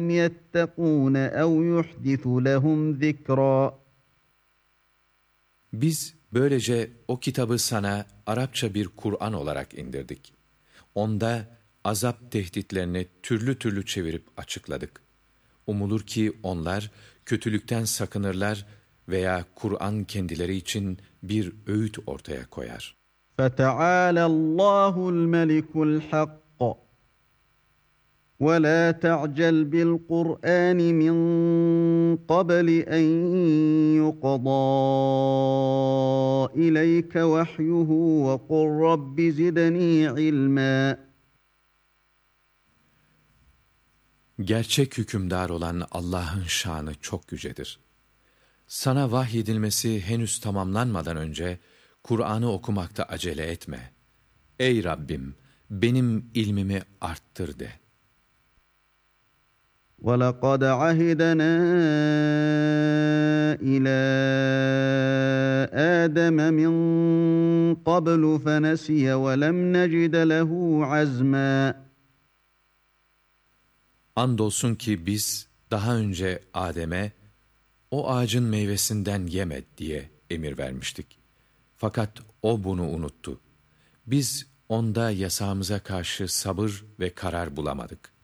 يَتَّقُونَ اَوْ يُحْدِثُ لَهُمْ ذِكْرًا. Biz böylece o kitabı sana Arapça bir Kur'an olarak indirdik. Onda azap tehditlerini türlü türlü çevirip açıkladık. Umulur ki onlar kötülükten sakınırlar veya Kur'an kendileri için bir öğüt ortaya koyar. فَتَعَالَى اللّٰهُ الْمَلِكُ الْحَقِّ وَلَا تَعْجَلْ بِالْقُرْآنِ مِنْ قَبْلِ أَنْ يُقْضَى إِلَيْكَ وَحْيُهُ وَقُلْ رَبِّ زِدْنِي عِلْمًا. Gerçek hükümdar olan Allah'ın şanı çok yücedir. Sana vahyedilmesi henüz tamamlanmadan önce Kur'an'ı okumakta acele etme. Ey Rabbim, benim ilmimi arttır de. وَلَقَدْ عَهِدْنَا إِلَى آدَمَ مِنْ قَبْلُ فَنَسِيَ وَلَمْ نَجِدَ لَهُ عَزْمًا. Andolsun ki biz daha önce Adem'e o ağacın meyvesinden yeme diye emir vermiştik. Fakat o bunu unuttu. Biz onda yasağımıza karşı sabır ve karar bulamadık.